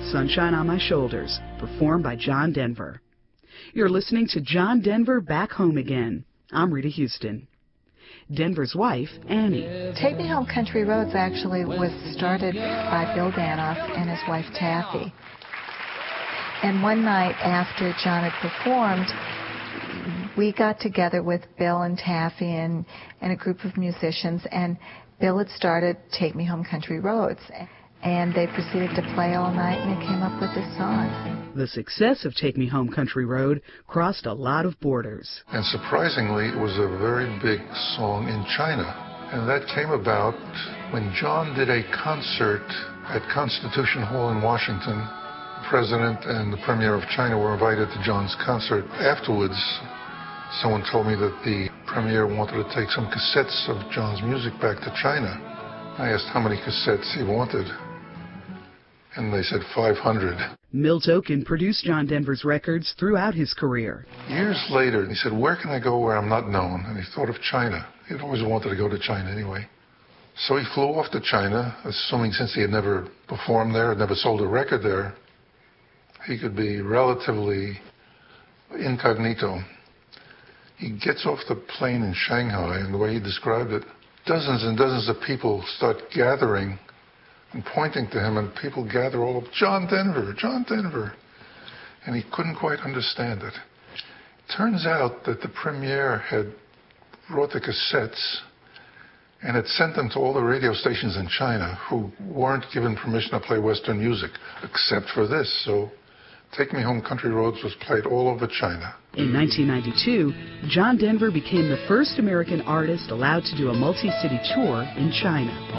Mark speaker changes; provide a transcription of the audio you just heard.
Speaker 1: Sunshine on My Shoulders, performed by John Denver. You're listening to John Denver Back Home Again. I'm Rita Houston. Denver's wife, Annie.
Speaker 2: Take Me Home Country Roads actually was started by Bill Danoff and his wife Taffy. And one night after John had performed, we got together with Bill and Taffy and a group of musicians, and Bill had started Take Me Home Country Roads. And they proceeded to play all night, and they came up with this song.
Speaker 1: The success of Take Me Home Country Road crossed a lot of borders.
Speaker 3: And surprisingly, it was a very big song in China. And that came about when John did a concert at Constitution Hall in Washington. The president and the premier of China were invited to John's concert. Afterwards, someone told me that the premier wanted to take some cassettes of John's music back to China. I asked how many cassettes he wanted, and they said 500.
Speaker 1: Milt Oken produced John Denver's records throughout his career.
Speaker 3: Years later, he said, where can I go where I'm not known? And he thought of China. He'd always wanted to go to China anyway. So he flew off to China, assuming since he had never performed there, had never sold a record there, he could be relatively incognito. He gets off the plane in Shanghai, and the way he described it, dozens and dozens of people start gathering and pointing to him, and people gather all up, John Denver, John Denver. And he couldn't quite understand it. Turns out that the premier had brought the cassettes and had sent them to all the radio stations in China who weren't given permission to play Western music, except for this. So Take Me Home Country Roads was played all over China.
Speaker 1: In 1992, John Denver became the first American artist allowed to do a multi-city tour in China.